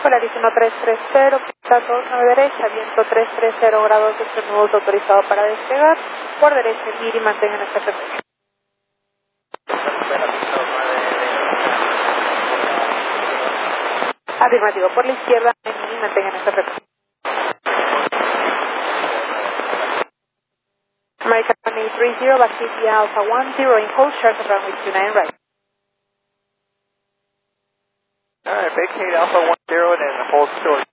Polarísima 330, pista 29 derecha, viento 330 grados, nudos autorizado para despegar. Por derecha en y mantengan esta frecuencia. Afirmativo, por la izquierda en y mantengan esta frecuencia. American 830, Varsity Alpha 10, in hold, sharp and runway 29 right. Alright, vacate Alpha 10 and hold short.